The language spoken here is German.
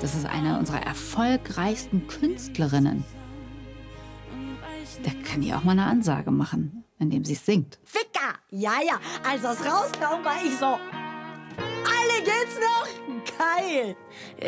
Das ist eine unserer erfolgreichsten Künstlerinnen. Da kann die auch mal eine Ansage machen, indem sie singt. Ficker! Ja, als das rauskam, war ich so... Alle geht's noch? Geil!